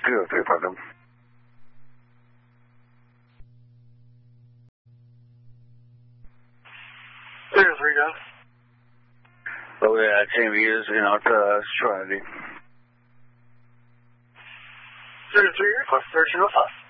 303, pardon. 303, go. But we team views, Serenity. 303, request search and no fuss.